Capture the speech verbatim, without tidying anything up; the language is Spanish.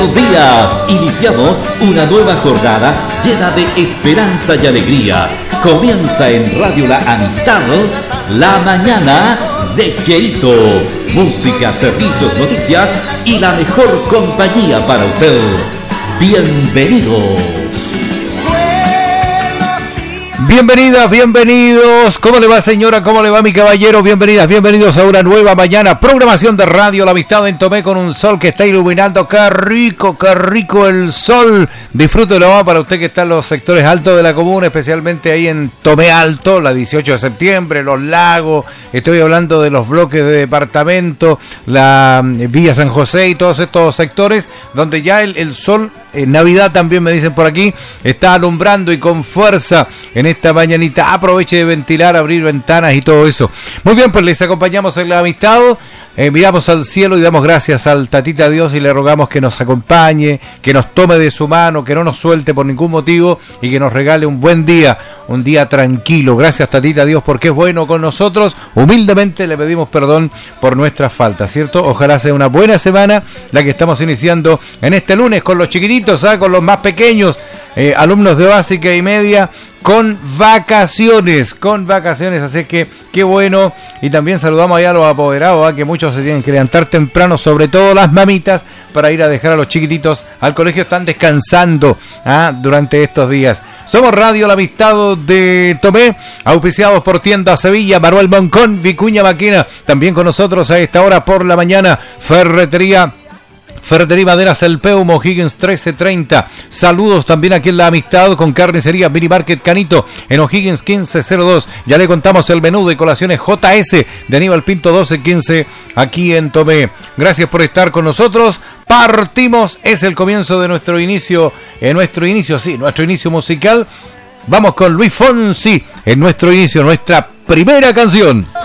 Buenos días, iniciamos una nueva jornada llena de esperanza y alegría. Comienza en Radio La Amistad, la mañana de Cheito. Música, servicios, noticias y la mejor compañía para usted. Bienvenidos. Bienvenidas, bienvenidos. ¿Cómo le va, señora? ¿Cómo le va, mi caballero? Bienvenidas, bienvenidos a una nueva mañana. Programación de Radio La Amistad en Tomé con un sol que está iluminando. ¡Qué rico, qué rico el sol! Disfrútelo para usted que está en los sectores altos de la comuna, especialmente ahí en Tomé Alto, la dieciocho de septiembre, Los Lagos. Estoy hablando de los bloques de departamento, la Villa San José y todos estos sectores donde ya el, el sol... En Navidad también me dicen por aquí, está alumbrando y con fuerza en esta mañanita. Aproveche de ventilar, abrir ventanas y todo eso. Muy bien, pues les acompañamos en La Amistad. Eh, miramos al cielo y damos gracias al Tatita Dios y le rogamos que nos acompañe, que nos tome de su mano, que no nos suelte por ningún motivo y que nos regale un buen día, un día tranquilo. Gracias, Tatita Dios, porque es bueno con nosotros. Humildemente le pedimos perdón por nuestras faltas, ¿cierto? Ojalá sea una buena semana la que estamos iniciando en este lunes con los chiquititos, ¿eh? Con los más pequeños, eh, alumnos de básica y media, con vacaciones, con vacaciones, así que qué bueno. Y también saludamos allá a los apoderados, ¿eh? Que muchos se tienen que levantar temprano, sobre todo las mamitas, para ir a dejar a los chiquititos al colegio. Están descansando ¿eh? durante estos días. Somos Radio La Amistad de Tomé, auspiciados por Tienda Sevilla, Manuel Moncón, Vicuña Maquina. También con nosotros a esta hora por la mañana, Ferretería Ferretería Maderas El Peumo, O'Higgins trece treinta. Saludos también aquí en La Amistad con Carnicería Mini Market Canito en O'Higgins quince cero dos. Ya le contamos el menú de colaciones J S de Aníbal Pinto doce quince aquí en Tomé. Gracias por estar con nosotros. Partimos, es el comienzo de nuestro inicio, en nuestro inicio, sí, nuestro inicio musical. Vamos con Luis Fonsi en nuestro inicio, nuestra primera canción.